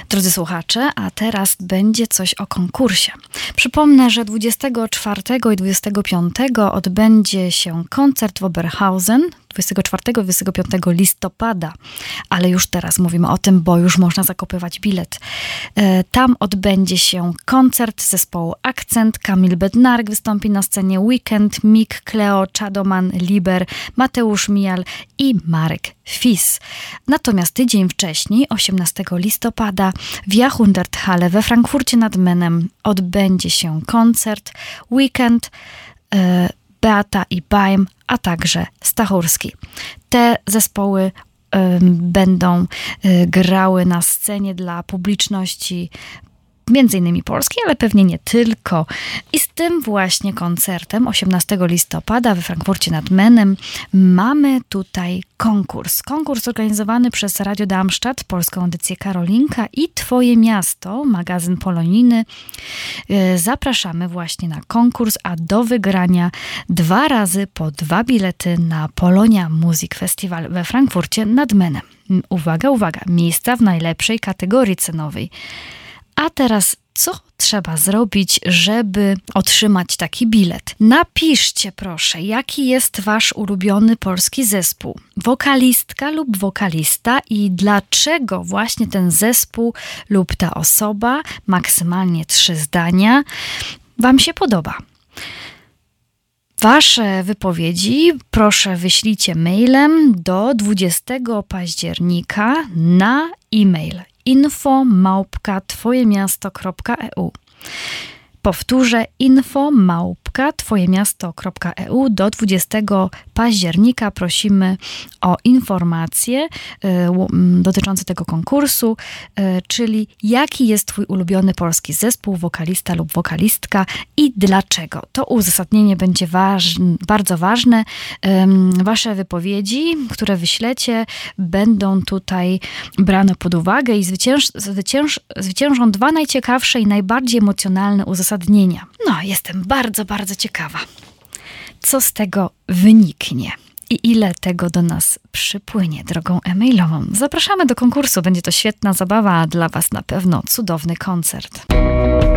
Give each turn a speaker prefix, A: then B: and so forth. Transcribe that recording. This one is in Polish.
A: Drodzy słuchacze, a teraz będzie coś o konkursie. Przypomnę, że 24 i 25 odbędzie się koncert w Oberhausen, 24-25 listopada, ale już teraz mówimy o tym, bo już można zakupywać bilet. Tam odbędzie się koncert zespołu Akcent, Kamil Bednarek wystąpi na scenie, Weekend, Mik, Cleo, Czadoman, Liber, Mateusz Mijal i Marek Fis. Natomiast tydzień wcześniej, 18 listopada, w Jahrhunderthalle we Frankfurcie nad Menem odbędzie się koncert, Weekend, Beata i Baim, a także Stachurski. Te zespoły będą grały na scenie dla publiczności między innymi polskiej, ale pewnie nie tylko. I z tym właśnie koncertem 18 listopada we Frankfurcie nad Menem mamy tutaj konkurs. Konkurs organizowany przez Radio Darmstadt, polską edycję Karolinka i Twoje Miasto, magazyn polonijny. Zapraszamy właśnie na konkurs, a do wygrania 2 razy po 2 bilety na Polonia Music Festival we Frankfurcie nad Menem. Uwaga, uwaga, miejsca w najlepszej kategorii cenowej. A teraz co trzeba zrobić, żeby otrzymać taki bilet? Napiszcie proszę, jaki jest wasz ulubiony polski zespół. Wokalistka lub wokalista i dlaczego właśnie ten zespół lub ta osoba, maksymalnie 3 zdania, wam się podoba. Wasze wypowiedzi proszę wyślijcie mailem do 20 października na e-mail info@twojemiasto.eu. Powtórzę, info@twojemiasto.eu. Do 20 października prosimy o informacje dotyczące tego konkursu, czyli jaki jest twój ulubiony polski zespół, wokalista lub wokalistka i dlaczego. To uzasadnienie będzie bardzo ważne. Wasze wypowiedzi, które wyślecie, będą tutaj brane pod uwagę i zwyciężą 2 najciekawsze i najbardziej emocjonalne uzasadnienia. No, jestem bardzo, bardzo ciekawa, co z tego wyniknie i ile tego do nas przypłynie drogą e-mailową. Zapraszamy do konkursu, będzie to świetna zabawa, a dla was na pewno cudowny koncert.